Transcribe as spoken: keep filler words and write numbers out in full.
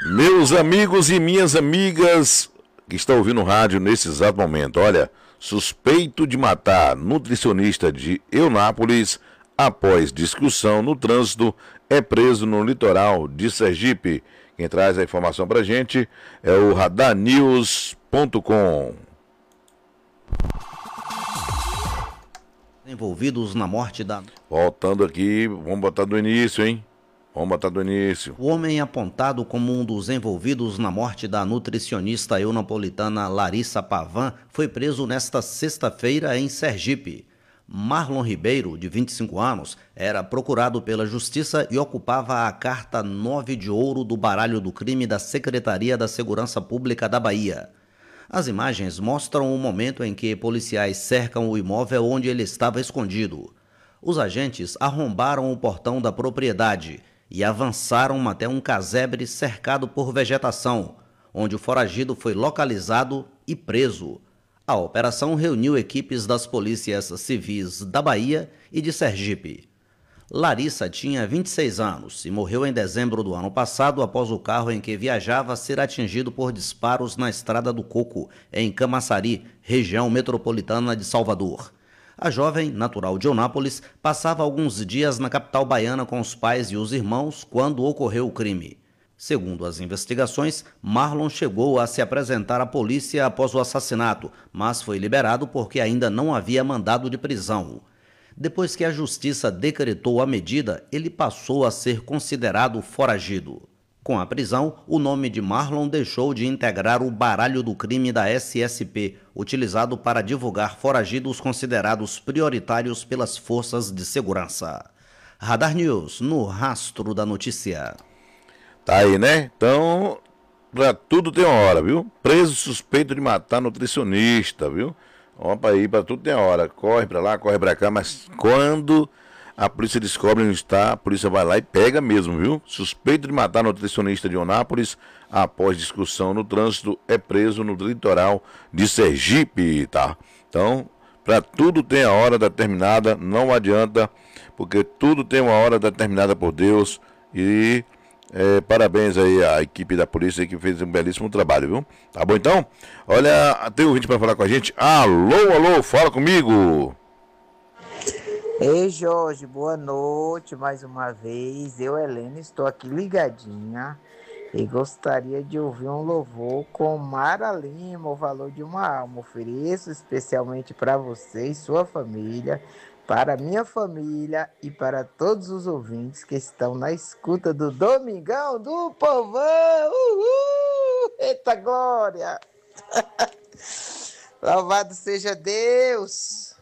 Meus amigos e minhas amigas que estão ouvindo o rádio nesse exato momento, olha, suspeito de matar nutricionista de Eunápolis após discussão no trânsito é preso no litoral de Sergipe. Quem traz a informação pra gente é o radar news ponto com. Envolvidos na morte da... Voltando aqui, vamos botar do início, hein? Vamos botar do início. O homem apontado como um dos envolvidos na morte da nutricionista eunapolitana Larissa Pavan foi preso nesta sexta-feira em Sergipe. Marlon Ribeiro, de vinte e cinco anos, era procurado pela Justiça e ocupava a carta nove de ouro do baralho do crime da Secretaria da Segurança Pública da Bahia. As imagens mostram o momento em que policiais cercam o imóvel onde ele estava escondido. Os agentes arrombaram o portão da propriedade e avançaram até um casebre cercado por vegetação, onde o foragido foi localizado e preso. A operação reuniu equipes das polícias civis da Bahia e de Sergipe. Larissa tinha vinte e seis anos e morreu em dezembro do ano passado após o carro em que viajava ser atingido por disparos na Estrada do Coco, em Camaçari, região metropolitana de Salvador. A jovem, natural de Eunápolis, passava alguns dias na capital baiana com os pais e os irmãos quando ocorreu o crime. Segundo as investigações, Marlon chegou a se apresentar à polícia após o assassinato, mas foi liberado porque ainda não havia mandado de prisão. Depois que a justiça decretou a medida, ele passou a ser considerado foragido. Com a prisão, o nome de Marlon deixou de integrar o baralho do crime da S S P, utilizado para divulgar foragidos considerados prioritários pelas forças de segurança. Radar News, no rastro da notícia. Tá aí, né? Então, pra tudo tem uma hora, viu? Preso suspeito de matar nutricionista, viu? Vamos pra aí, pra tudo tem uma hora. Corre pra lá, corre pra cá, mas quando a polícia descobre onde está, a polícia vai lá e pega mesmo, viu? Suspeito de matar nutricionista de Eunápolis após discussão no trânsito é preso no litoral de Sergipe, tá? Então, pra tudo tem a hora determinada, não adianta, porque tudo tem uma hora determinada por Deus e... É, parabéns aí à equipe da polícia que fez um belíssimo trabalho, viu? Tá bom então? Olha, tem um vídeo para falar com a gente. Alô, alô, fala comigo. Ei, Jorge, boa noite mais uma vez. Eu, Helena, estou aqui ligadinha e gostaria de ouvir um louvor com Mara Lima, o valor de uma alma. Ofereço especialmente para você e sua família, para minha família e para todos os ouvintes que estão na escuta do Domingão do Povão. Uhul! Eita glória! Louvado seja Deus!